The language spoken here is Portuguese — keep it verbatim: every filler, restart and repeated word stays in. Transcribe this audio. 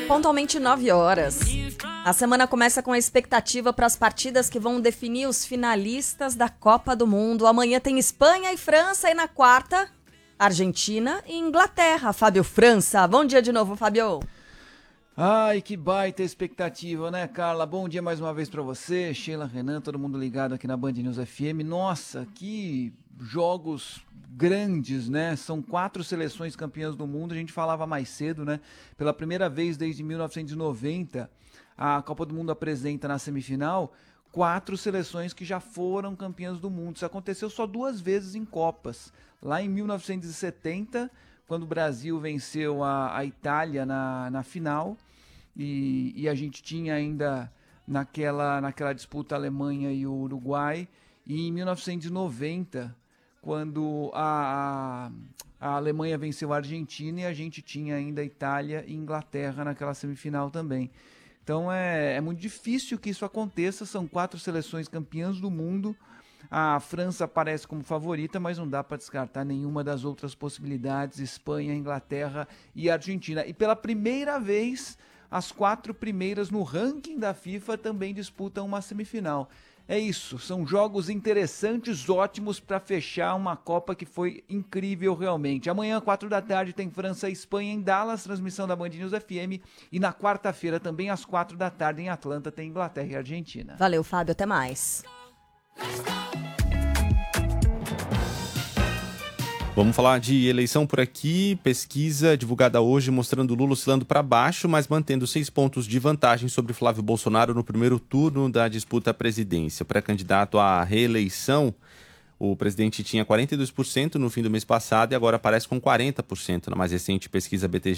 Pontualmente nove horas. A semana começa com a expectativa para as partidas que vão definir os finalistas da Copa do Mundo. Amanhã tem Espanha e França e na quarta, Argentina e Inglaterra. Fábio França, bom dia de novo, Fábio. Ai, que baita expectativa, né, Carla? Bom dia mais uma vez para você, Sheila, Renan, todo mundo ligado aqui na Band News F M. Nossa, que jogos grandes, né? São quatro seleções campeãs do mundo, a gente falava mais cedo, né? Pela primeira vez desde mil novecentos e noventa, a Copa do Mundo apresenta na semifinal quatro seleções que já foram campeãs do mundo. Isso aconteceu só duas vezes em Copas. Lá em mil novecentos e setenta, quando o Brasil venceu a, a Itália na, na final, e, e a gente tinha ainda naquela, naquela disputa a Alemanha e o Uruguai, e em mil novecentos e noventa, quando a, a, a Alemanha venceu a Argentina e a gente tinha ainda a Itália e Inglaterra naquela semifinal também. Então é, é muito difícil que isso aconteça, são quatro seleções campeãs do mundo. A França aparece como favorita, mas não dá para descartar nenhuma das outras possibilidades, Espanha, Inglaterra e Argentina. E pela primeira vez, as quatro primeiras no ranking da FIFA também disputam uma semifinal. É isso, são jogos interessantes, ótimos para fechar uma Copa que foi incrível realmente. Amanhã, quatro da tarde, tem França e Espanha em Dallas, transmissão da Band News F M. E na quarta-feira, também às quatro da tarde, em Atlanta, tem Inglaterra e Argentina. Valeu, Fábio, até mais. Vamos falar de eleição por aqui. Pesquisa divulgada hoje mostrando Lula oscilando para baixo, mas mantendo seis pontos de vantagem sobre Flávio Bolsonaro no primeiro turno da disputa à presidência. Pré-candidato à reeleição, o presidente tinha quarenta e dois por cento no fim do mês passado e agora aparece com quarenta por cento na mais recente pesquisa B T G.